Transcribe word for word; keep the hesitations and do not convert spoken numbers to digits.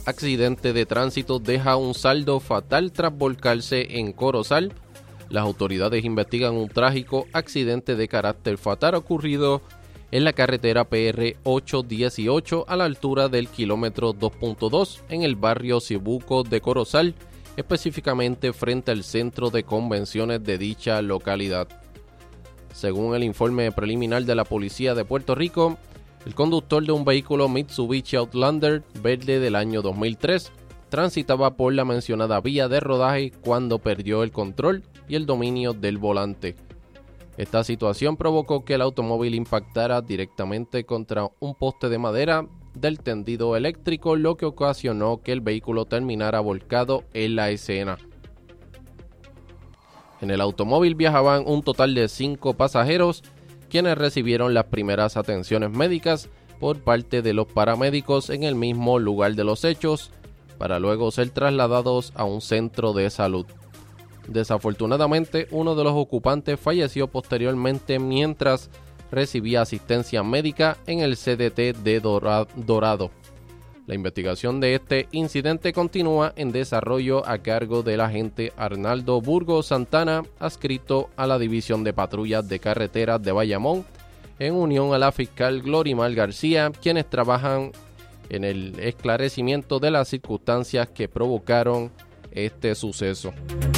accidente de tránsito deja un saldo fatal tras volcarse en Corozal. Las autoridades investigan un trágico accidente de carácter fatal ocurrido en la carretera P R ochocientos dieciocho a la altura del kilómetro dos punto dos en el barrio Cibuco de Corozal, específicamente frente al centro de convenciones de dicha localidad. Según el informe preliminar de la Policía de Puerto Rico, el conductor de un vehículo Mitsubishi Outlander verde del año dos mil tres transitaba por la mencionada vía de rodaje cuando perdió el control y el dominio del volante. Esta situación provocó que el automóvil impactara directamente contra un poste de madera del tendido eléctrico, lo que ocasionó que el vehículo terminara volcado en la escena. En el automóvil viajaban un total de cinco pasajeros, quienes recibieron las primeras atenciones médicas por parte de los paramédicos en el mismo lugar de los hechos, para luego ser trasladados a un centro de salud. Desafortunadamente, uno de los ocupantes falleció posteriormente mientras recibía asistencia médica en el C D T de Dorado. La investigación de este incidente continúa en desarrollo a cargo del agente Arnaldo Burgos Santana, adscrito a la División de Patrullas de Carreteras de Bayamón, en unión a la fiscal Glorimar García, quienes trabajan en el esclarecimiento de las circunstancias que provocaron este suceso.